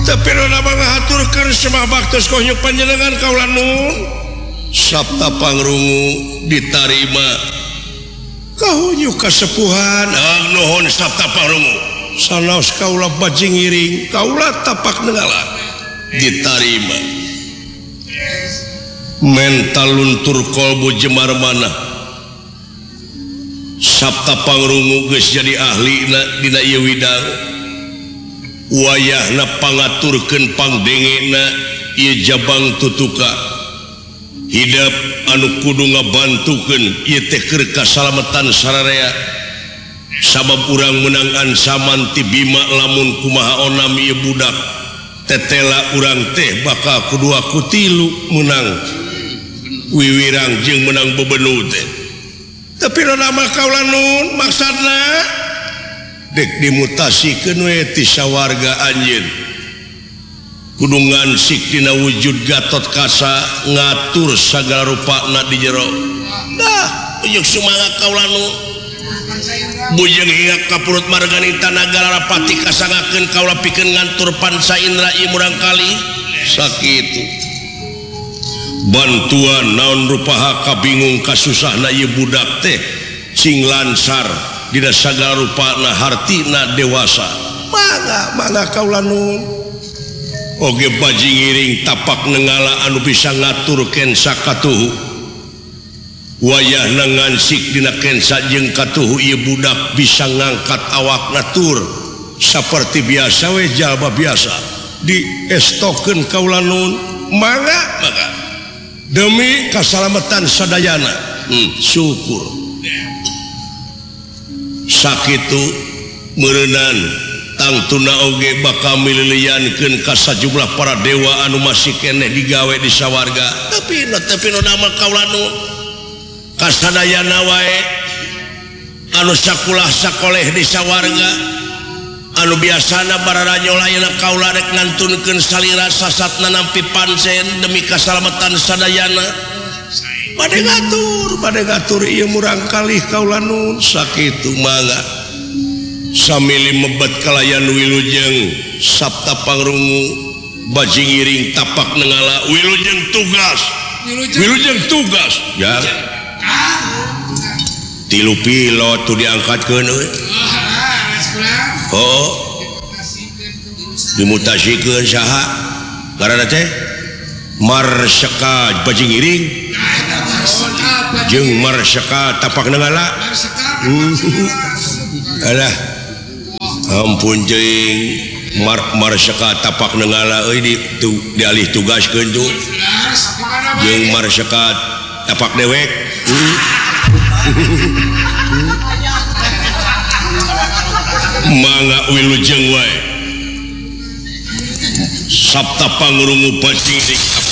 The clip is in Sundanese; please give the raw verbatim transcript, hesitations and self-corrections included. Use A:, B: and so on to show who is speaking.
A: tapi rada ngaturkeun semah baktos koyok panjenengan kaula nuhun sabta pangrungu ditarima kahunyu kasepuhan ah nuhun sabta pangrungu sanaos kaula bajing ngiring kaula tapak nenggala ditarima mental luntur kolbu jemar mana sabta pangrungu geus jadi ahli dina ieu widang wayahna pangaturkeun pangdengena ieu jabang tutuka hidup anu kudu ngabantukeun ieu teh keur kasalamatan sararea sabab urang menang ancaman ti Bima lamun kumaha onam ieu budak tetela urang teh bakal kudua kutilu menang wiwirang jeung menang bebenuh teh tapi rada mah kaula nun maksudna dek dimutasikeun we ti sawarga anjeun kudu ngansik dina wujud Gatot Kaca ngatur sagala rupana di jero dah ujug sumangat kaula nun bujeng hinga ka perut marganita nagara pati kasangakeun kaula pikeun ngantur Panca Indra ieu murang kali sakitu bantuan naon rupaha kabingung kasusahna ieu budak teh sing lansar dina sagala rupana hartina dewasa mangga mangga kaula nuhun oge bajing ngiring tapak nenggala anu bisa ngaturkeun sakatuhu wayahna ngansik dina kensa jeung katuhu ieu budak bisa ngangkat awakna tur saperti biasa we jalma biasa diestokeun kaula nuhun mangga mangga demi kasalamatan sadayana hmm, syukur sakitu meureunnan tangtuna oge bakal mililiankeun ka sajumlah para dewa anu masih keneh digawe di sawarga tapi tapi nu nama kaula nu kasadayana wae anu sakulah sakoleh di sawarga anu biasana barara nyolayana kaula rek ngantunkeun salira sasatna nampi pancen demi kasalamatan sadayana bade ngatur bade ngatur ieu murang kalih kaula nun sakitu mangga samili mebet kalayan wilujeng sabta pangrungu bajing ngiring tapak nenggala wilujeng tugas wilujeng tugas ya tilu pilot tu diangkatkeun we oh dimutasikeun saha ngaranna teh Marsaka bajing ngiring jeung Marsaka tapak nenggala alah ampun jeung Mar Marsaka tapak nenggala euy di tu, dialih tugaskeun tu jeung Marsaka tapak dewek mangga wilujeng wae sabta pangrungu bajing ngiring